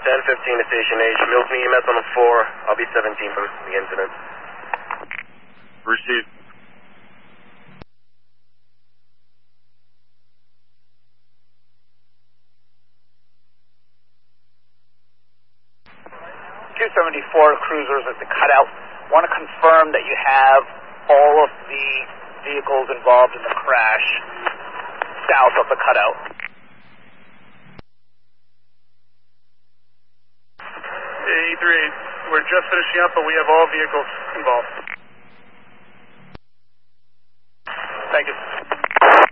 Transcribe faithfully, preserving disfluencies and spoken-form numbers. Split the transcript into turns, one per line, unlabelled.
ten fifteen to Station H. Milk me E M S on the four. I'll be seventeen posting the incident.
Received.
two seventy-four cruisers at the cutout. Want to confirm that you have all of the vehicles involved in the crash south of the cutout.
eight three eight, we're just finishing up, but we have all vehicles involved.